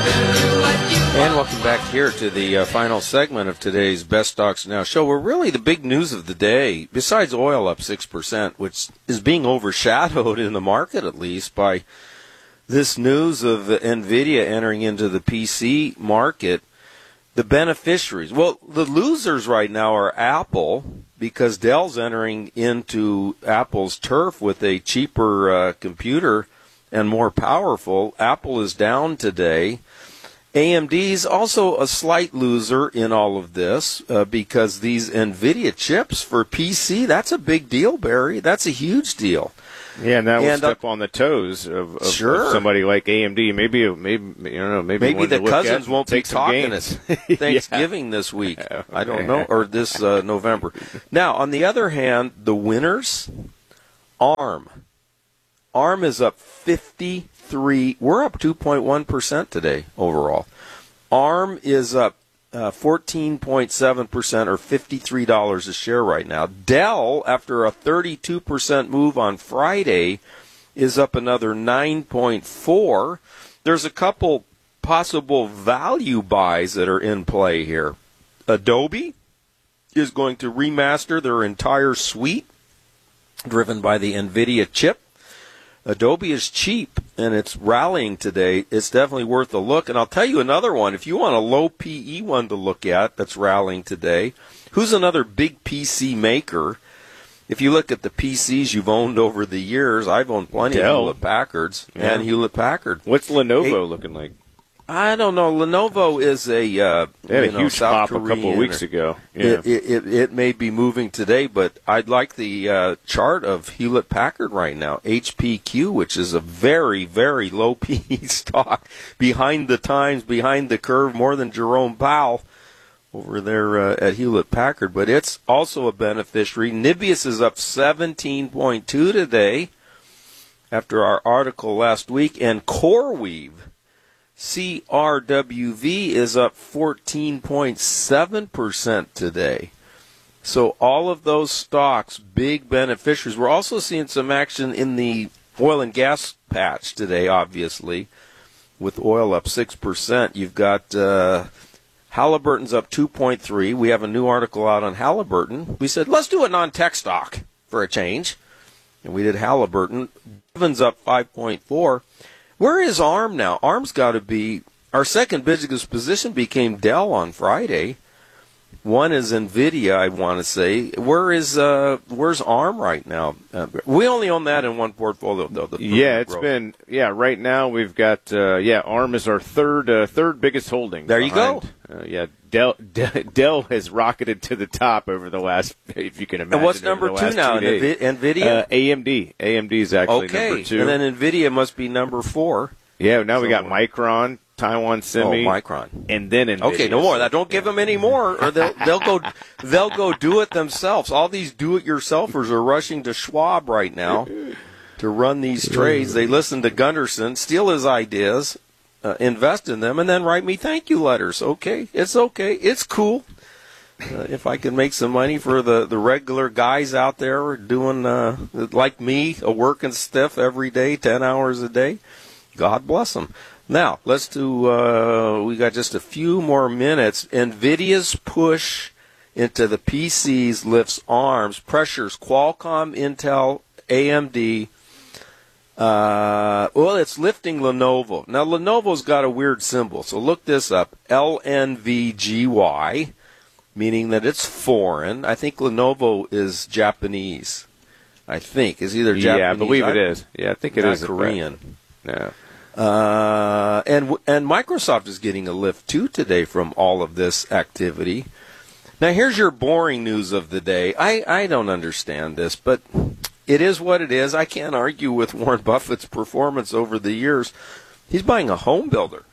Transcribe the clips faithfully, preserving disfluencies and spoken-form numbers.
And welcome back here to the uh, final segment of today's Best Stocks Now show, where really the big news of the day, besides oil up six percent, which is being overshadowed in the market at least by this news of NVIDIA entering into the P C market, the beneficiaries. Well, the losers right now are Apple, because Dell's entering into Apple's turf with a cheaper uh, computer and more powerful. Apple is down today. A M D's also a slight loser in all of this uh, because these NVIDIA chips for P C, that's a big deal, Barry. That's a huge deal. Yeah, and that will and, step uh, on the toes of, of, sure. of somebody like A M D. Maybe, maybe you don't know, maybe, maybe the cousins won't be talking at yeah. Thanksgiving this week. I don't know, or this uh, November. Now, on the other hand, the winners, ARM. ARM is up fifty-three. We're up two point one percent today overall. ARM is up uh, fourteen point seven percent or fifty-three dollars a share right now. Dell, after a thirty-two percent move on Friday, is up another nine point four. There's a couple possible value buys that are in play here. Adobe is going to remaster their entire suite, driven by the NVIDIA chip. Adobe is cheap, and it's rallying today. It's definitely worth a look. And I'll tell you another one. If you want a low P E one to look at that's rallying today, who's another big P C maker? If you look at the P Cs you've owned over the years, I've owned plenty Dell. of Hewlett-Packards Yeah. and Hewlett-Packard. What's Lenovo Hey, looking like? I don't know. Lenovo is a uh, They had you a know, huge South pop a couple Korean of weeks or- ago. Yeah. It, it, it, it may be moving today, but I'd like the uh, chart of Hewlett-Packard right now, H P Q, which is a very, very low P E stock, behind the times, behind the curve, more than Jerome Powell over there uh, at Hewlett-Packard. But it's also a beneficiary. Nibius is up seventeen point two today after our article last week, and CoreWeave, C R W V, is up fourteen point seven percent today. So all of those stocks, big beneficiaries. We're also seeing some action in the oil and gas patch today, obviously, with oil up six percent. You've got uh, Halliburton's up two point three. We have a new article out on Halliburton. We said, let's do a non-tech stock for a change. And we did Halliburton. Devon's up five point four. Where is ARM now? ARM's got to be, our second biggest position became Dell on Friday. One is NVIDIA, I want to say. Where is uh, where's ARM right now? Uh, we only own that in one portfolio, though. The Yeah, it's growth. been yeah. Right now we've got uh, yeah. ARM is our third uh, third biggest holding. There you behind, go. Uh, yeah, Dell, De- Dell has rocketed to the top over the last, if you can imagine. And what's over number the two last now? two days. Nvi- NVIDIA? Uh, A M D. A M D is actually okay. number two. And then NVIDIA must be number four. Yeah, now we So- got Micron, Taiwan Semi, Oh, Micron. and then NVIDIA. Okay, no more. Now, don't give them any more, or they'll they'll go they'll go do it themselves. All these do-it-yourselfers are rushing to Schwab right now to run these trades. They listen to Gunderson, steal his ideas, uh, invest in them, and then write me thank you letters. Okay, it's okay, it's cool. Uh, if I can make some money for the, the regular guys out there doing uh, like me, a working stiff every day, ten hours a day, God bless them. Now, let's do, uh, we got just a few more minutes. NVIDIA's push into the P Cs lifts ARMs, pressures Qualcomm, Intel, A M D. Uh, well, it's lifting Lenovo. Now, Lenovo's got a weird symbol, so look this up. L N V G Y, meaning that it's foreign. I think Lenovo is Japanese. I think. It's either Japanese. Yeah, I believe it is. Yeah, I think it not is. Korean. Yeah. Uh, and and Microsoft is getting a lift, too, today from all of this activity. Now, here's your boring news of the day. I, I don't understand this, but it is what it is. I can't argue with Warren Buffett's performance over the years. He's buying a home builder.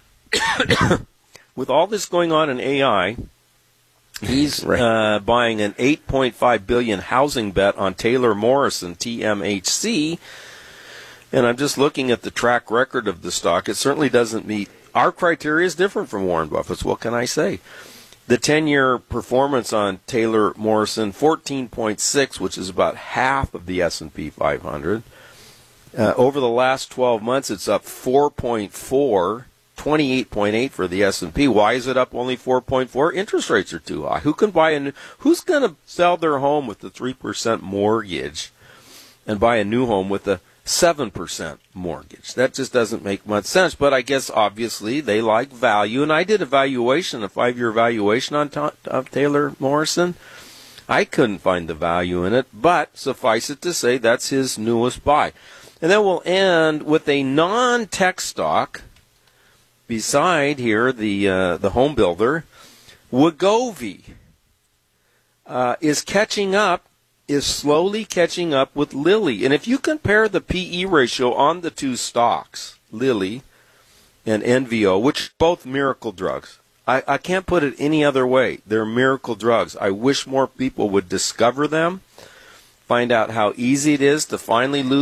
With all this going on in A I, he's right. uh, buying an eight point five billion dollars housing bet on Taylor Morrison, T M H C. And I'm just looking at the track record of the stock. It certainly doesn't meet our criteria. Is different from Warren Buffett's. What can I say? The ten-year performance on Taylor Morrison, fourteen point six, which is about half of the S and P five hundred. Uh, over the last twelve months, it's up four point four. twenty-eight point eight for the S and P. Why is it up only four point four? Interest rates are too high. Who can buy a new, who's going to sell their home with a three percent mortgage and buy a new home with a seven percent mortgage? That just doesn't make much sense. But I guess obviously they like value. And I did a valuation, a five-year valuation on ta- of Taylor Morrison. I couldn't find the value in it, but suffice it to say that's his newest buy. And then we'll end with a non-tech stock beside here, the uh, the home builder. Wegovy uh, is catching up, is slowly catching up with Lilly. And if you compare the P E ratio on the two stocks, Lilly and N V O, which are both miracle drugs, I, I can't put it any other way. They're miracle drugs. I wish more people would discover them, find out how easy it is to finally lose